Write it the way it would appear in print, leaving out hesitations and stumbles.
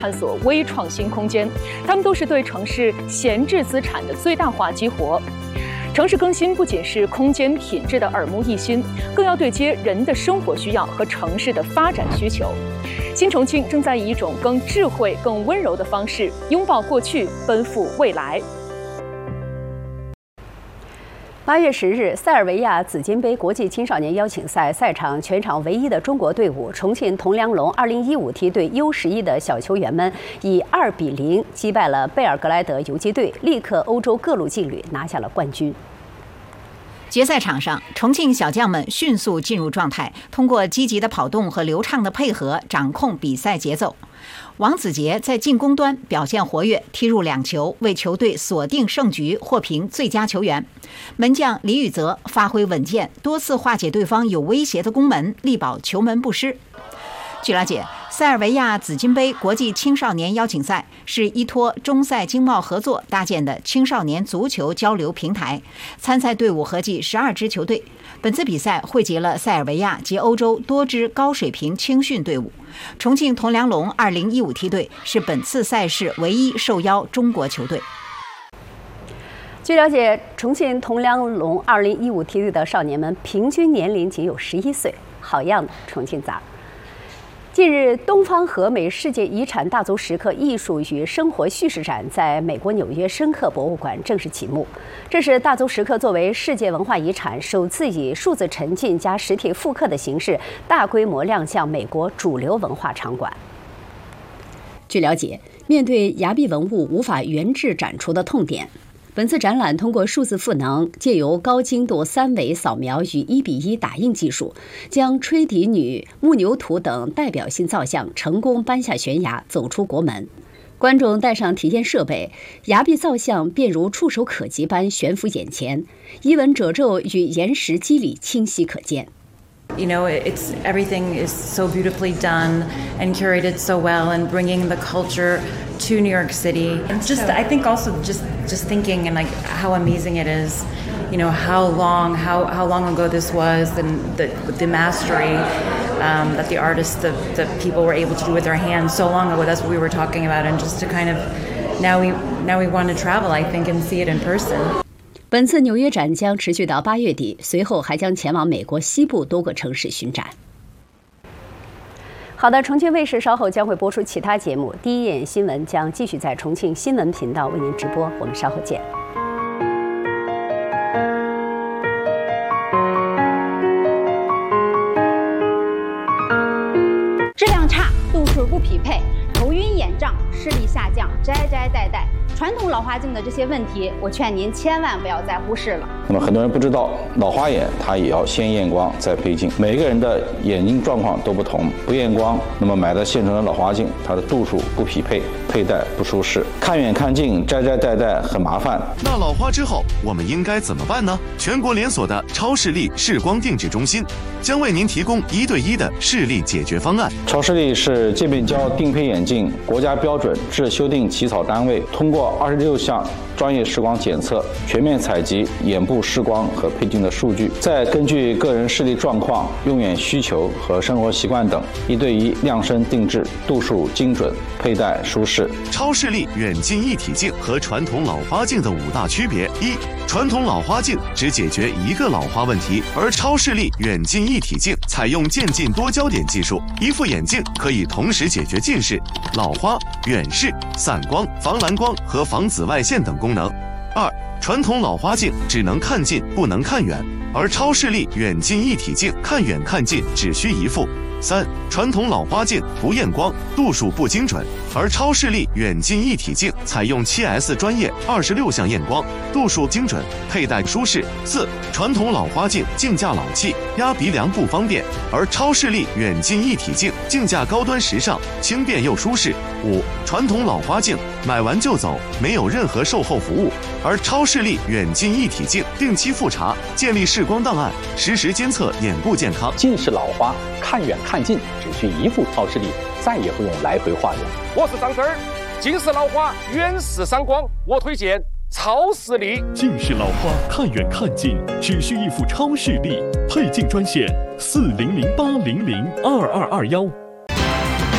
探索微创新空间，它们都是对城市闲置资产的最大化激活。城市更新不仅是空间品质的耳目一新，更要对接人的生活需要和城市的发展需求。新重庆正在以一种更智慧、更温柔的方式拥抱过去，奔赴未来。 8月10日，塞尔维亚紫金杯国际青少年邀请赛赛场全场唯一的中国队伍重庆铜梁龙2015梯队 U11的小球员们以2-0击败了贝尔格莱德游击队，力克欧洲各路劲旅，拿下了冠军。 决赛场上，重庆小将们迅速进入状态，通过积极的跑动和流畅的配合，掌控比赛节奏。王子杰在进攻端表现活跃，踢入2球，为球队锁定胜局，获评最佳球员。门将李宇泽发挥稳健，多次化解对方有威胁的攻门，力保球门不失。据了解，塞尔维亚紫金杯国际青少年邀请赛是依托中塞经贸合作搭建的青少年足球交流平台，参赛队伍合计12支球队。本次比赛汇集了塞尔维亚及欧洲多支高水平青训队伍。重庆铜梁龙2015梯队是本次赛事唯一受邀中国球队。 据了解，重庆铜梁龙2015梯队的少年们平均年龄仅有11岁，好样的，重庆崽儿！近日，东方和美世界遗产大足石刻艺术与生活叙事展在美国纽约深刻博物馆正式启幕。这是大足石刻作为世界文化遗产，首次以数字沉浸加实体复刻的形式，大规模亮相美国主流文化场馆。据了解，面对崖壁文物无法原质展出的痛点，本次展览通过数字赋能，借由高精度3维扫描与1:1打印技术，将吹笛女、牧牛图等代表性造像成功搬下悬崖，走出国门。观众带上体验设备，崖壁造像便如触手可及般悬浮眼前，衣纹褶皱与岩石肌理清晰可见。 You know, everything is so beautifully done and curated so well, and bringing the culture to New York City. And I think also just thinking and like how amazing it is, you know, how long ago this was, and the mastery that the artists, the people were able to do with their hands so long ago. That's what we were talking about, and just to kind of now we want to travel, I think, and see it in person. 本次纽约展将持续到8月底，随后还将前往美国西部多个城市巡展。好的，重庆卫视稍后将会播出其他节目，第一眼新闻将继续在重庆新闻频道为您直播，我们稍后见。 质量差，度数不匹配，头晕眼胀，视力下降，摘戴。传统老花镜的这些问题，我劝您千万不要再忽视了。 那么很多人不知道，老花眼它也要先验光再配镜，每个人的眼睛状况都不同，不验光，那么买的现成的老花镜，它的度数不匹配，佩戴不舒适，看远看近，摘戴很麻烦。 那老花之后，我们应该怎么办呢？全国连锁的超视力视光定制中心将为您提供1对1的视力解决方案。 超视力是界面胶定配眼镜国家标准制修订起草单位，通过26项专业视光检测，全面采集眼部视光和配镜的数据，再根据个人视力状况、用眼需求和生活习惯等，1对1量身定制，度数精准，佩戴舒适。 超视力远近一体镜和传统老花镜的5大区别：一、传统老花镜只解决一个老花问题，而超视力远近一体镜采用渐近多焦点技术，一副眼镜可以同时解决近视、老花、远视、散光、防蓝光和防紫外线等功能。2、传统老花镜只能看近不能看远，而超视力远近一体镜看远看近只需一副。3、传统老花镜不验光，度数不精准，而超视力远近一体镜采用7S 专业26项验光，度数精准，佩戴舒适。4、传统老花镜镜架老气，压鼻梁不方便，而超视力远近一体镜镜架高端时尚，轻便又舒适。5、传统老花镜买完就走，没有任何售后服务，而超视力远近一体镜定期复查，建立视光档案，实时监测眼部健康。 近视老花看远看近只需一副超视力，再也不用来回化妆。 我是张真儿，近视老花远视散光，我推荐超视力。 近视老花看远看近只需一副超视力，配镜专线4008002221。